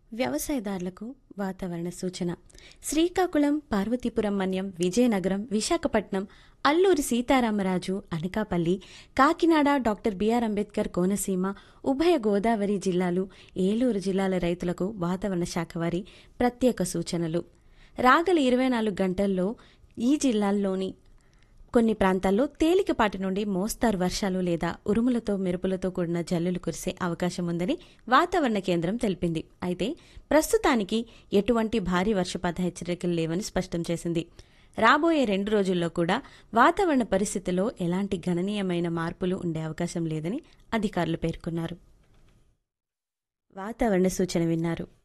వ్యవసాయదారులకు వాతావరణ సూచన. శ్రీకాకుళం, పార్వతీపురం మన్యం, విజయనగరం, విశాఖపట్నం, అల్లూరి సీతారామరాజు, అనకాపల్లి, కాకినాడ, డాక్టర్ బిఆర్ అంబేద్కర్ కోనసీమ, ఉభయ గోదావరి జిల్లాలు, ఏలూరు జిల్లాల రైతులకు వాతావరణ శాఖ వారి ప్రత్యేక సూచనలు. రాగల 24 గంటల్లో ఈ జిల్లాల్లోని కొన్ని ప్రాంతాల్లో తేలికపాటి నుండి మోస్తారు వర్షాలు లేదా ఉరుములతో మెరుపులతో కూడిన జల్లులు కురిసే అవకాశం ఉందని వాతావరణ కేంద్రం తెలిపింది. అయితే ప్రస్తుతానికి ఎటువంటి భారీ వర్షపాత హెచ్చరికలు లేవని స్పష్టం చేసింది. రాబోయే 2 రోజుల్లో కూడా వాతావరణ పరిస్థితిలో ఎలాంటి గణనీయమైన మార్పులు ఉండే అవకాశం లేదని అధికారులు పేర్కొన్నారు. వాతావరణ సూచన విన్నారు.